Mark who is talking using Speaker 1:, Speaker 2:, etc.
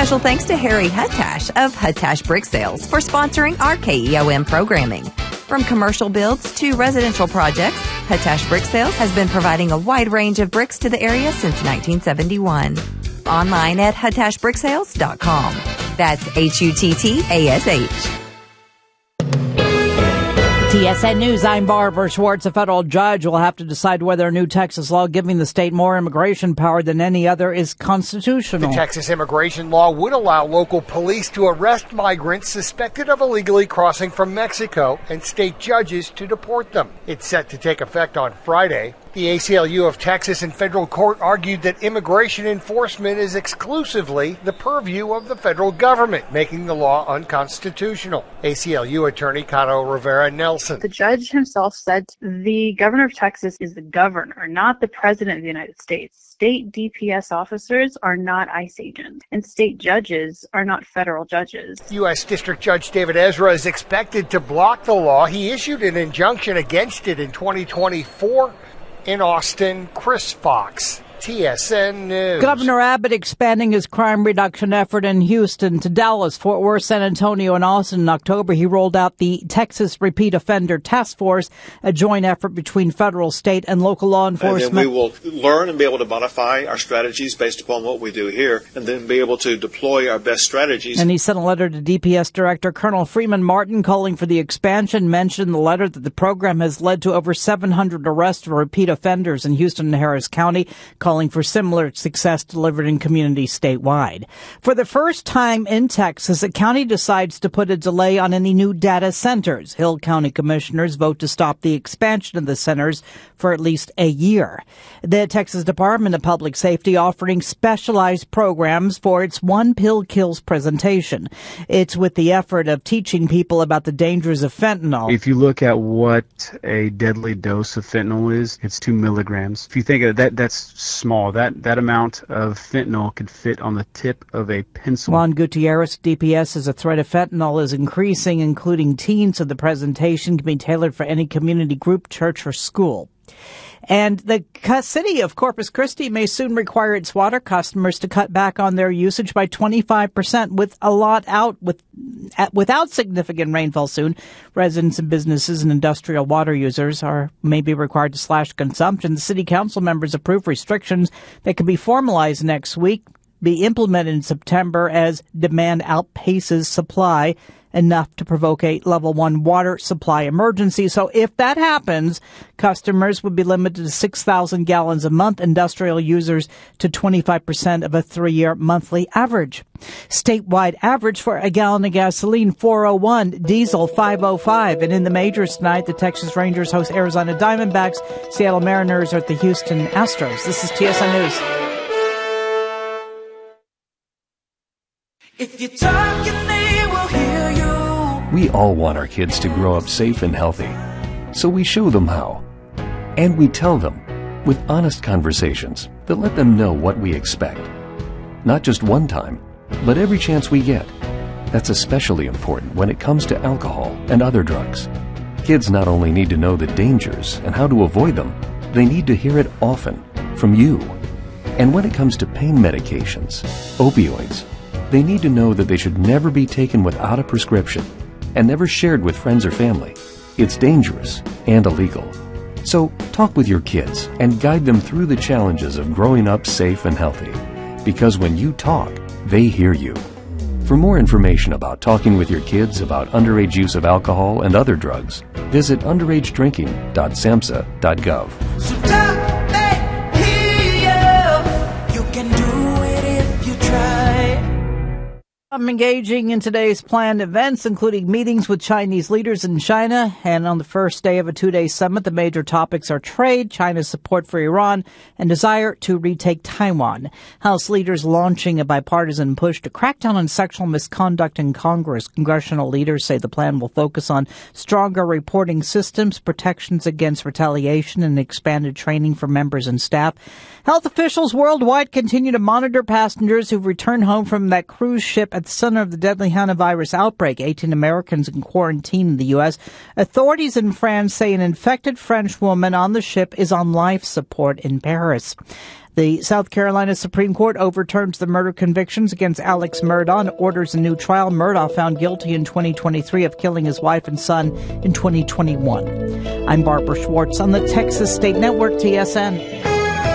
Speaker 1: Special thanks to Harry Huttash of Huttash Brick Sales for sponsoring our KEOM programming. From commercial builds to residential projects, Huttash Brick Sales has been providing a wide range of bricks to the area since 1971. Online at huttashbricksales.com. That's HUTTASH.
Speaker 2: TSN News, I'm Barbara Schwartz. A federal judge will have to decide whether a new Texas law giving the state more immigration power than any other is constitutional.
Speaker 3: The Texas immigration law would allow local police to arrest migrants suspected of illegally crossing from Mexico and state judges to deport them. It's set to take effect on Friday. The ACLU of Texas and federal court argued that immigration enforcement is exclusively the purview of the federal government, making the law unconstitutional. ACLU attorney Caro Rivera Nelson.
Speaker 4: The judge himself said the governor of Texas is the governor, not the president of the United States. State DPS officers are not ICE agents, and state judges are not federal judges. U.S. District Judge David Ezra is expected to block the law. He issued an injunction against it in 2024. In Austin, Chris Fox, TSN News.
Speaker 2: Governor Abbott expanding his crime reduction effort in Houston to Dallas, Fort Worth, San Antonio, and Austin. In October, he rolled out the Texas Repeat Offender Task Force, a joint effort between federal, state, and local law enforcement.
Speaker 5: And then we will learn and be able to modify our strategies based upon what we do here, and then be able to deploy our best strategies.
Speaker 2: And he sent a letter to DPS Director Colonel Freeman Martin calling for the expansion. Mentioned in the letter that the program has led to over 700 arrests of repeat offenders in Houston and Harris County, calling for similar success delivered in communities statewide. For the first time in Texas, a county decides to put a delay on any new data centers. Hill County commissioners vote to stop the expansion of the centers for at least a year. The Texas Department of Public Safety offering specialized programs for its One Pill Kills presentation. It's with the effort of teaching people about the dangers of fentanyl.
Speaker 6: If you look at what a deadly dose of fentanyl is, it's 2 milligrams. If you think of that, that's small. That amount of fentanyl could fit on the tip of a pencil.
Speaker 2: Juan Gutierrez, DPS, says the threat of fentanyl is increasing, including teens, so the presentation can be tailored for any community group, church, or school. And the city of Corpus Christi may soon require its water customers to cut back on their usage by 25% without significant rainfall soon. Residents and businesses and industrial water users may be required to slash consumption. The city council members approved restrictions that could be formalized next week, be implemented in September as demand outpaces supply, enough to provoke a level 1 water supply emergency. So if that happens, customers would be limited to 6,000 gallons a month, industrial users to 25% of a 3-year monthly average. Statewide average for a gallon of gasoline, $4.01, diesel, $5.05. And in the majors tonight, the Texas Rangers host Arizona Diamondbacks, Seattle Mariners are at the Houston Astros. This is TSN News.
Speaker 7: If you're talking, they will hear you.
Speaker 8: We all want our kids to grow up safe and healthy, so we show them how. And we tell them with honest conversations that let them know what we expect. Not just one time, but every chance we get. That's especially important when it comes to alcohol and other drugs. Kids not only need to know the dangers and how to avoid them, they need to hear it often from you. And when it comes to pain medications, opioids, they need to know that they should never be taken without a prescription and never shared with friends or family. It's dangerous and illegal. So talk with your kids and guide them through the challenges of growing up safe and healthy. Because when you talk, they hear you. For more information about talking with your kids about underage use of alcohol and other drugs, visit underagedrinking.samhsa.gov.
Speaker 7: So talk, they hear you. You can do it if you try.
Speaker 2: I'm engaging in today's planned events, including meetings with Chinese leaders in China. And on the first day of a 2-day summit, the major topics are trade, China's support for Iran, and desire to retake Taiwan. House leaders launching a bipartisan push to crack down on sexual misconduct in Congress. Congressional leaders say the plan will focus on stronger reporting systems, protections against retaliation, and expanded training for members and staff. Health officials worldwide continue to monitor passengers who've returned home from that cruise ship at the center of the deadly hantavirus outbreak. 18 Americans in quarantine in the U.S. Authorities in France say an infected French woman on the ship is on life support in Paris. The South Carolina Supreme Court overturns the murder convictions against Alex Murdaugh and orders a new trial. Murdaugh found guilty in 2023 of killing his wife and son in 2021. I'm Barbara Schwartz on the Texas State Network, TSN.